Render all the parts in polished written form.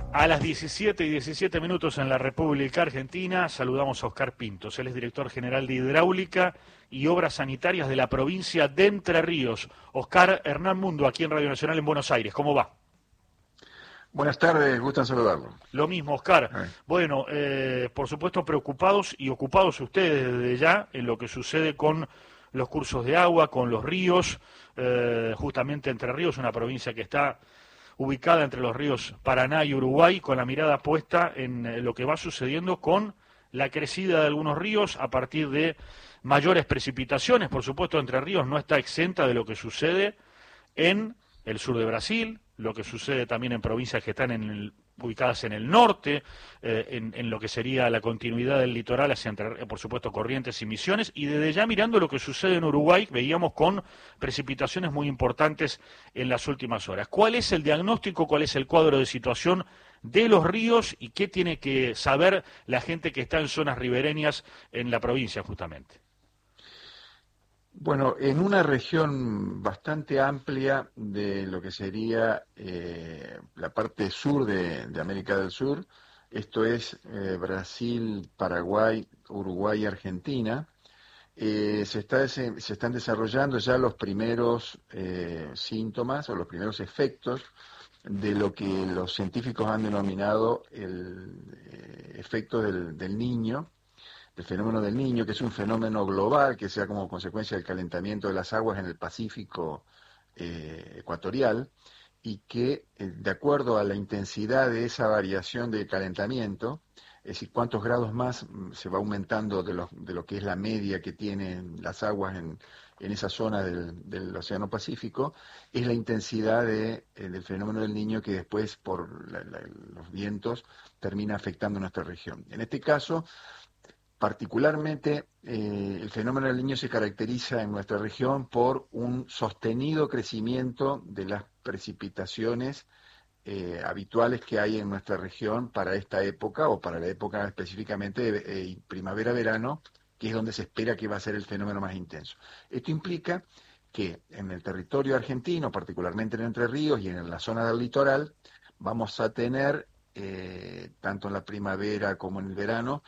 A las 17:17 en la República Argentina saludamos a Oscar Pintos. Él es director general de Hidráulica y Obras Sanitarias de la provincia de Entre Ríos. Oscar, Hernán Mundo, aquí en Radio Nacional en Buenos Aires. ¿Cómo va? Buenas tardes, gusto en saludarlo. Lo mismo, Oscar. Bueno, por supuesto preocupados y ocupados ustedes desde ya en lo que sucede con los cursos de agua, con los ríos. Justamente Entre Ríos, una provincia que está ubicada entre los ríos Paraná y Uruguay, con la mirada puesta en lo que va sucediendo con la crecida de algunos ríos a partir de mayores precipitaciones. Por supuesto, Entre Ríos no está exenta de lo que sucede en el sur de Brasil, lo que sucede también en provincias que están ubicadas en el norte, en lo que sería la continuidad del litoral hacia, por supuesto, Corrientes y Misiones, y desde ya mirando lo que sucede en Uruguay, veíamos con precipitaciones muy importantes en las últimas horas. ¿Cuál es el diagnóstico, cuál es el cuadro de situación de los ríos y qué tiene que saber la gente que está en zonas ribereñas en la provincia justamente? Bueno, en una región bastante amplia de lo que sería la parte sur de América del Sur, esto es Brasil, Paraguay, Uruguay y Argentina, se están desarrollando ya los primeros síntomas o los primeros efectos de lo que los científicos han denominado el efecto del Niño. El fenómeno del Niño, que es un fenómeno global que se da como consecuencia del calentamiento de las aguas en el Pacífico ecuatorial y que, de acuerdo a la intensidad de esa variación de calentamiento, es decir, cuántos grados más se va aumentando de lo que es la media que tienen las aguas en esa zona del Océano Pacífico, es la intensidad del fenómeno del Niño que después, por los vientos, termina afectando nuestra región. En este caso, particularmente, el fenómeno del Niño se caracteriza en nuestra región por un sostenido crecimiento de las precipitaciones habituales que hay en nuestra región para esta época, o para la época específicamente de primavera-verano, que es donde se espera que va a ser el fenómeno más intenso. Esto implica que en el territorio argentino, particularmente en Entre Ríos y en la zona del litoral, vamos a tener, tanto en la primavera como en el verano,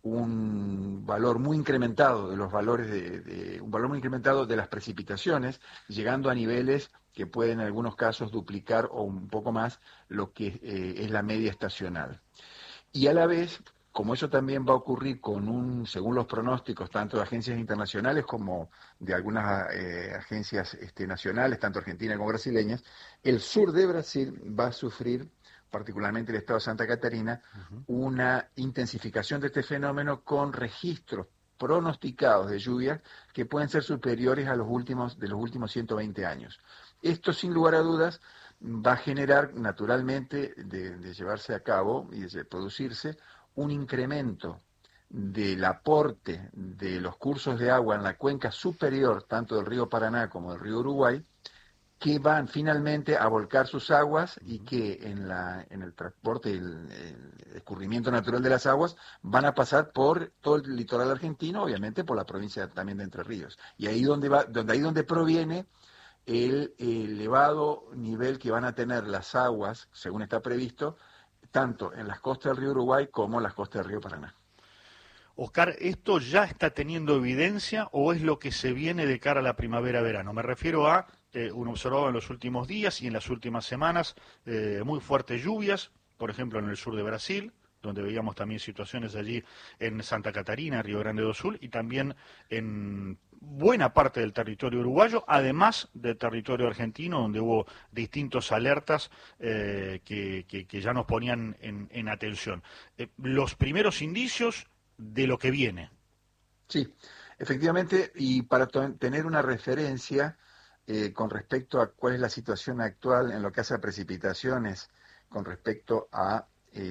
un valor muy incrementado de los valores un valor muy incrementado de las precipitaciones, llegando a niveles que pueden en algunos casos duplicar o un poco más lo que es la media estacional. Y a la vez, como eso también va a ocurrir según los pronósticos tanto de agencias internacionales como de algunas agencias nacionales, tanto argentinas como brasileñas, el sur de Brasil va a sufrir, particularmente el estado de Santa Catarina, una intensificación de este fenómeno con registros pronosticados de lluvias que pueden ser superiores a los últimos 120 años. Esto, sin lugar a dudas, va a generar naturalmente, de llevarse a cabo y de producirse, un incremento del aporte de los cursos de agua en la cuenca superior, tanto del río Paraná como del río Uruguay, que van finalmente a volcar sus aguas y que en el transporte y el escurrimiento natural de las aguas van a pasar por todo el litoral argentino, obviamente por la provincia también de Entre Ríos. Y ahí donde proviene el elevado nivel que van a tener las aguas, según está previsto, tanto en las costas del río Uruguay como en las costas del río Paraná. Oscar, ¿esto ya está teniendo evidencia o es lo que se viene de cara a la primavera-verano? Me refiero a, uno observaba en los últimos días y en las últimas semanas, muy fuertes lluvias, por ejemplo en el sur de Brasil, donde veíamos también situaciones allí en Santa Catarina, Río Grande do Sul, y también en buena parte del territorio uruguayo, además del territorio argentino, donde hubo distintas alertas que ya nos ponían en atención. Los primeros indicios de lo que viene. Sí, efectivamente, y para tener una referencia con respecto a cuál es la situación actual en lo que hace a precipitaciones con respecto a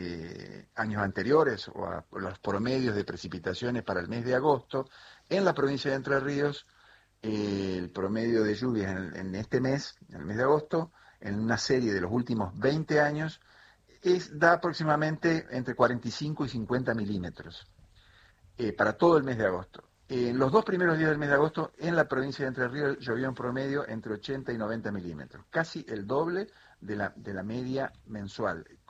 años anteriores o a los promedios de precipitaciones para el mes de agosto, en la provincia de Entre Ríos, el promedio de lluvias en este mes, en el mes de agosto, en una serie de los últimos 20 años, da aproximadamente entre 45 y 50 milímetros. Para todo el mes de agosto. En los 2 primeros días del mes de agosto, en la provincia de Entre Ríos, llovió en promedio entre 80 y 90 milímetros, casi el doble de la media mensual.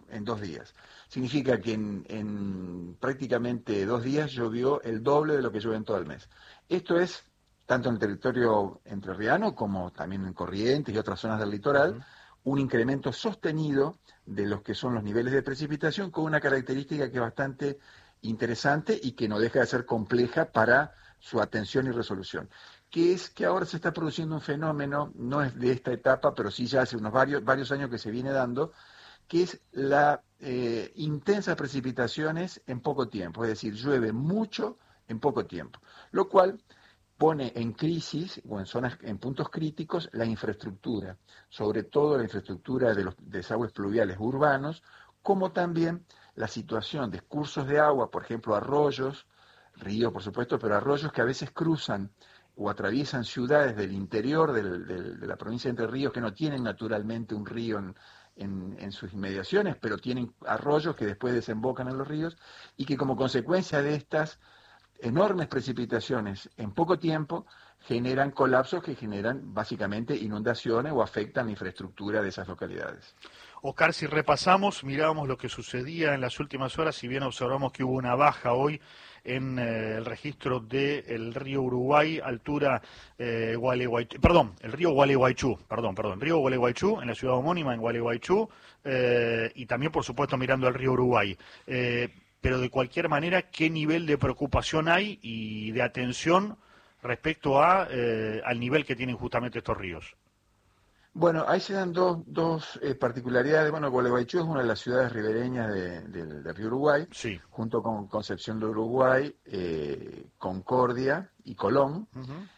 en 2 días. Significa que en prácticamente 2 días llovió el doble de lo que llueve en todo el mes. Esto es tanto en el territorio entrerriano como también en Corrientes y otras zonas del litoral, un incremento sostenido de los que son los niveles de precipitación, con una característica que es bastante interesante y que no deja de ser compleja para su atención y resolución, que es que ahora se está produciendo un fenómeno, no es de esta etapa, pero sí ya hace unos varios años que se viene dando, que es la intensas precipitaciones en poco tiempo, es decir, llueve mucho en poco tiempo, lo cual pone en crisis o en zonas, en puntos críticos, la infraestructura, sobre todo la infraestructura de los desagües pluviales urbanos, como también la situación de cursos de agua, por ejemplo, arroyos, ríos, por supuesto, pero arroyos que a veces cruzan o atraviesan ciudades del interior de la provincia de Entre Ríos que no tienen naturalmente un río en sus inmediaciones, pero tienen arroyos que después desembocan en los ríos y que como consecuencia de estas enormes precipitaciones en poco tiempo generan colapsos que generan básicamente inundaciones o afectan la infraestructura de esas localidades. Oscar, si repasamos, mirábamos lo que sucedía en las últimas horas, si bien observamos que hubo una baja hoy en el registro del río Uruguay, altura Gualeguaychú, el río Gualeguaychú, río Gualeguaychú, en la ciudad homónima, en Gualeguaychú, y también, por supuesto, mirando el río Uruguay. Pero de cualquier manera, ¿qué nivel de preocupación hay y de atención respecto al nivel que tienen justamente estos ríos? Bueno, ahí se dan dos particularidades. Bueno, Gualeguaychú es una de las ciudades ribereñas del río Uruguay, sí, junto con Concepción del Uruguay, Concordia y Colón,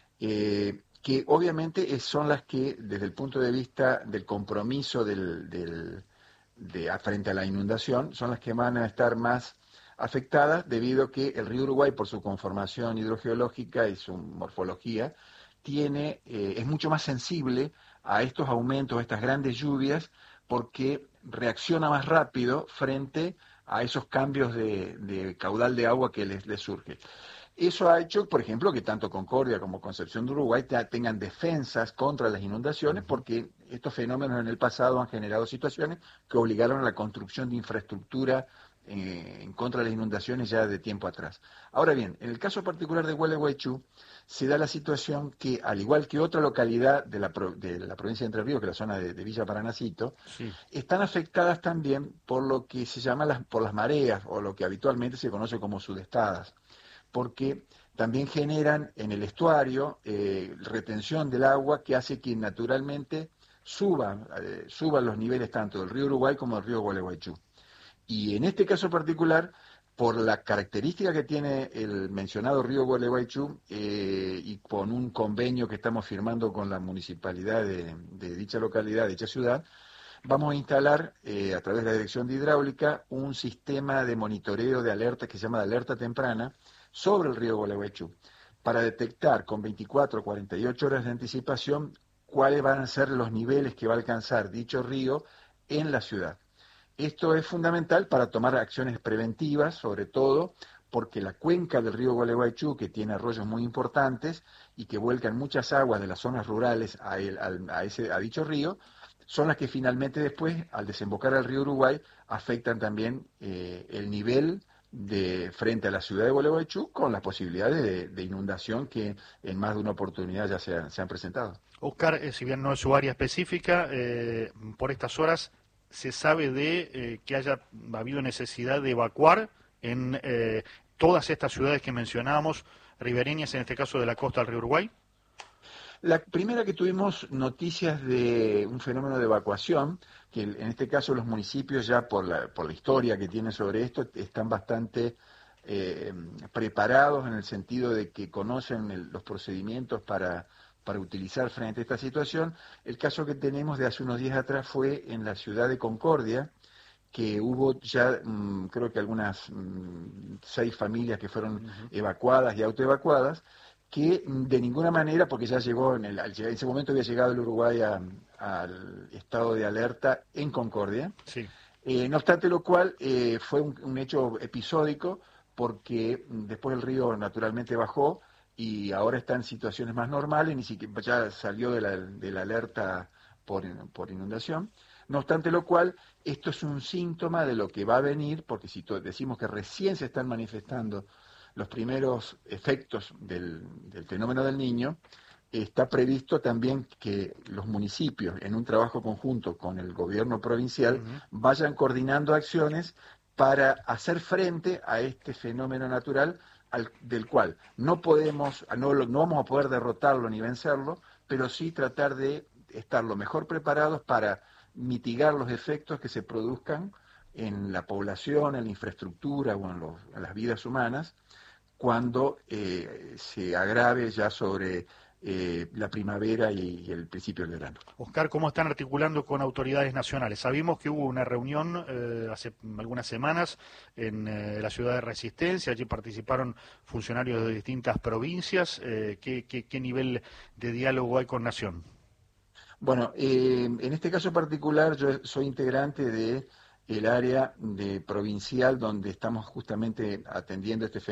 que obviamente son las que, desde el punto de vista del compromiso frente a la inundación, son las que van a estar más afectadas debido a que el río Uruguay, por su conformación hidrogeológica y su morfología, es mucho más sensible a estos aumentos, a estas grandes lluvias, porque reacciona más rápido frente a esos cambios de caudal de agua que les surge. Eso ha hecho, por ejemplo, que tanto Concordia como Concepción de Uruguay tengan defensas contra las inundaciones, porque estos fenómenos en el pasado han generado situaciones que obligaron a la construcción de infraestructura en contra de las inundaciones ya de tiempo atrás. Ahora bien, en el caso particular de Gualeguaychú, se da la situación que, al igual que otra localidad de la provincia de Entre Ríos, que es la zona de Villa Paranacito, sí, están afectadas también por lo que se llama por las mareas, o lo que habitualmente se conoce como sudestadas, porque también generan en el estuario retención del agua que hace que naturalmente suban los niveles tanto del río Uruguay como del río Gualeguaychú. Y en este caso particular, por la característica que tiene el mencionado río Gualeguaychú y con un convenio que estamos firmando con la municipalidad de dicha localidad, de dicha ciudad, vamos a instalar a través de la Dirección de Hidráulica un sistema de monitoreo de alerta que se llama de alerta temprana sobre el río Gualeguaychú, para detectar con 24 o 48 horas de anticipación cuáles van a ser los niveles que va a alcanzar dicho río en la ciudad. Esto es fundamental para tomar acciones preventivas, sobre todo porque la cuenca del río Gualeguaychú, que tiene arroyos muy importantes y que vuelcan muchas aguas de las zonas rurales a dicho río, son las que finalmente después, al desembocar al río Uruguay, afectan también el nivel frente a la ciudad de Gualeguaychú, con las posibilidades de inundación que en más de una oportunidad ya se han presentado. Oscar, si bien no es su área específica, por estas horas se sabe de que haya habido necesidad de evacuar en todas estas ciudades que mencionábamos, ribereñas, en este caso de la costa del río Uruguay. La primera que tuvimos noticias de un fenómeno de evacuación, que en este caso los municipios ya por la historia que tienen sobre esto están bastante preparados en el sentido de que conocen los procedimientos para utilizar frente a esta situación. El caso que tenemos de hace unos días atrás fue en la ciudad de Concordia, que hubo ya creo que algunas 6 familias que fueron evacuadas y autoevacuadas, que de ninguna manera, porque ya llegó, en ese momento había llegado el Uruguay al estado de alerta en Concordia, sí. No obstante lo cual fue un hecho episódico, porque después el río naturalmente bajó y ahora está en situaciones más normales, ni siquiera ya salió de la alerta por inundación. No obstante lo cual, esto es un síntoma de lo que va a venir, porque si decimos que recién se están manifestando los primeros efectos del fenómeno del Niño, está previsto también que los municipios, en un trabajo conjunto con el gobierno provincial, vayan coordinando acciones para hacer frente a este fenómeno natural del cual no vamos a poder derrotarlo ni vencerlo, pero sí tratar de estar lo mejor preparados para mitigar los efectos que se produzcan en la población, en la infraestructura o en las vidas humanas, cuando se agrave ya sobre la primavera y el principio del verano. Oscar, ¿cómo están articulando con autoridades nacionales? Sabimos que hubo una reunión hace algunas semanas en la ciudad de Resistencia, allí participaron funcionarios de distintas provincias. ¿Qué nivel de diálogo hay con Nación? Bueno, en este caso particular yo soy integrante del área provincial donde estamos justamente atendiendo este fenómeno.